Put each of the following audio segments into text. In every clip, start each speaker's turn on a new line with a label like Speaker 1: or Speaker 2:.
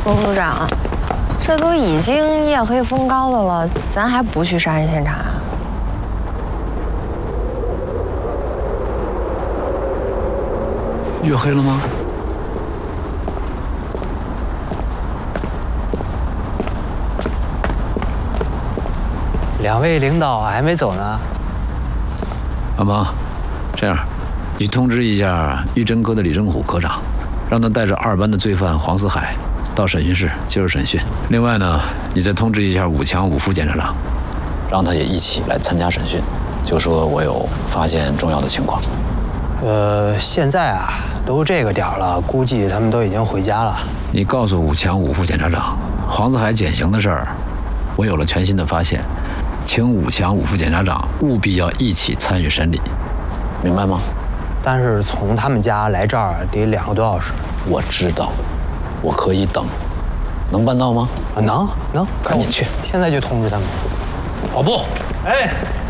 Speaker 1: 冯组长，这都已经夜黑风高的了，咱还不去杀人现场啊？
Speaker 2: 月黑了吗？
Speaker 3: 两位领导还没走呢。
Speaker 2: 阿鹏，这样，你去通知一下玉珍科的李正虎科长，让他带着2班的罪犯黄思海到审讯室接受审讯。另外呢，你再通知一下5强5副检察长，让他也一起来参加审讯，就说我有发现重要的情况。
Speaker 3: 现在啊，都这个点了，估计他们都已经回家了。
Speaker 2: 你告诉5强5副检察长，黄思海减刑的事儿，我有了全新的发现，请5强5副检察长务必要一起参与审理，明白吗？
Speaker 3: 但是从他们家来这儿得2个多小时。
Speaker 2: 我知道，我可以等，能办到吗？
Speaker 3: 能，
Speaker 2: 赶紧去，
Speaker 3: 现在就通知他们。
Speaker 2: 跑步。
Speaker 3: 哎，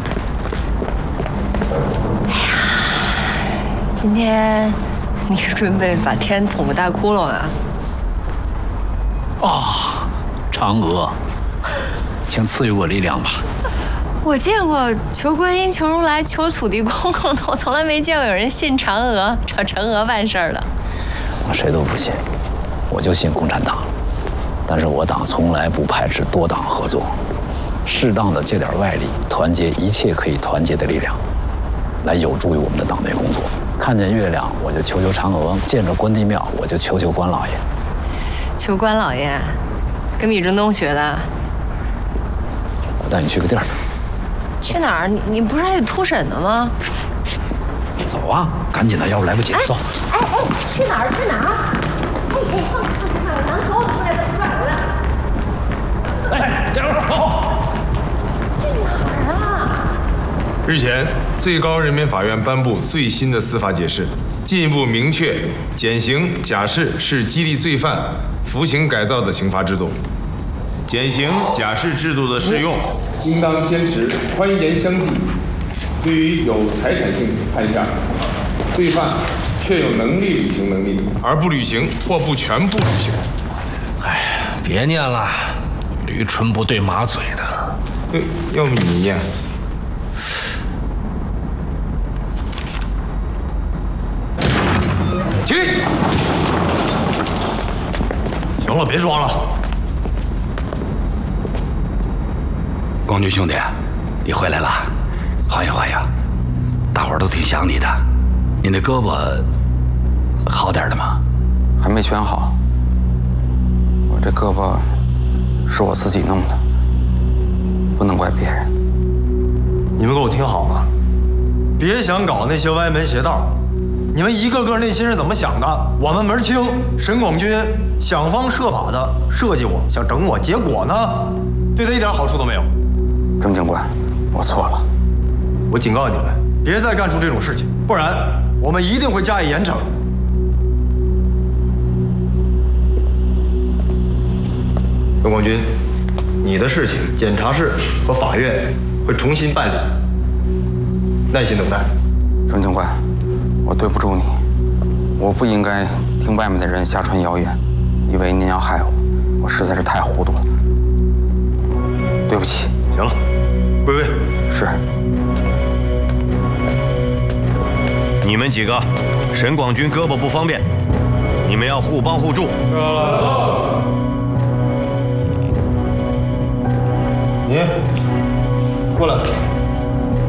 Speaker 1: 今天你是准备把天捅个大窟窿啊？
Speaker 2: 嫦娥，请赐予我力量吧。
Speaker 1: 我见过求观音、求如来、求土地公公的，我从来没见过有人信嫦娥，找嫦娥办事儿的。
Speaker 2: 我谁都不信，我就信共产党。但是我党从来不排斥多党合作，适当的借点外力，团结一切可以团结的力量，来有助于我们的党内工作。看见月亮，我就求求嫦娥；见着关帝庙，我就求求关老爷。
Speaker 1: 求关老爷，跟米中东学的。
Speaker 2: 我带你去个地儿。
Speaker 1: 去哪儿？你不是还得突审呢吗？
Speaker 2: 走啊，赶紧的，要不来不及。走。
Speaker 1: 哎，去哪儿？去哪儿？哎，放，能走出来的不转回来。
Speaker 2: 哎，加油，往后。
Speaker 1: 去哪儿啊？
Speaker 4: 日前，最高人民法院颁布最新的司法解释，进一步明确减刑假释是激励罪犯服刑改造的刑罚制度。减刑假释制度的适用，应当坚持宽严相济。对于有财产性判项，罪犯确有能力履行能力而不履行或不全部履行，
Speaker 5: 哎，别念了，驴唇不对马嘴的。
Speaker 4: 要不你念？
Speaker 5: 起立！行了，别装了。光军兄弟，你回来了，欢迎欢迎，大伙儿都挺想你的。你那胳膊好点的吗？
Speaker 6: 还没全好，我这胳膊是我自己弄的，不能怪别人。
Speaker 7: 你们给我听好了，别想搞那些歪门邪道。你们一个个内心是怎么想的，我们门清。沈广军想方设法的设计我，想整我，结果呢，对他一点好处都没有。
Speaker 6: 郑警官，我错了。
Speaker 7: 我警告你们，别再干出这种事情，不然我们一定会加以严惩。郑广军，你的事情，检察室和法院会重新办理，耐心等待。
Speaker 6: 郑警官，我对不住你，我不应该听外面的人瞎传谣言，以为您要害我，我实在是太糊涂了，对不起。
Speaker 7: 行了，归位。
Speaker 6: 是。
Speaker 8: 你们几个，沈广军胳膊不方便，你们要互帮互助。
Speaker 7: 你过来。